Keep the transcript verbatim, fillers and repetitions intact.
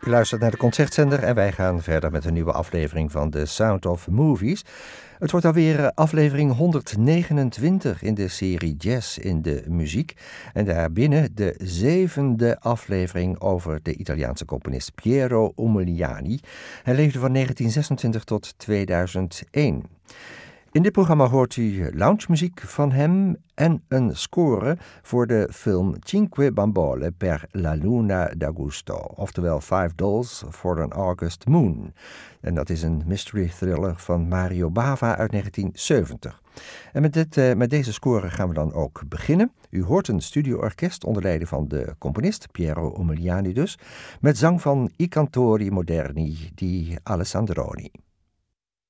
U luistert naar de Concertzender en wij gaan verder met een nieuwe aflevering van The Sound of Movies. Het wordt alweer aflevering honderdnegenentwintig in de serie Jazz in de Muziek. En daarbinnen de zevende aflevering over de Italiaanse componist Piero Umiliani. Hij leefde van negentien zesentwintig tot tweeduizend één. In dit programma hoort u loungemuziek van hem en een score voor de film Cinque Bambole per la Luna d'Agosto, oftewel Five Dolls for an August Moon. En dat is een mystery thriller van Mario Bava uit negentien zeventig. En met, dit, uh, met deze score gaan we dan ook beginnen. U hoort een studioorkest onder leiding van de componist Piero Umiliani dus, met zang van I Cantori Moderni di Alessandroni.